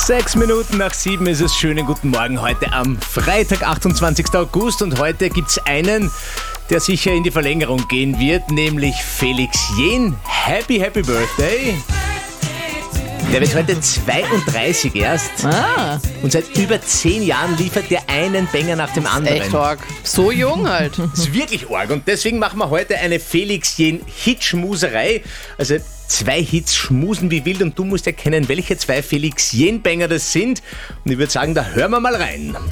6:06 ist es. Schönen guten Morgen heute am Freitag, 28. August. Und heute gibt es einen, der sicher in die Verlängerung gehen wird, nämlich Felix Jähn. Happy Birthday. Der wird heute 32 erst. Und seit über 10 Jahren liefert der einen Banger nach dem anderen. Echt arg. So jung halt. Das ist wirklich arg. Und deswegen machen wir heute eine Felix Jähn Hitschmuserei. Also 2 Hits schmusen wie wild und du musst erkennen, welche 2 Felix Jähn Banger das sind. Und ich würde sagen, da hören wir mal rein.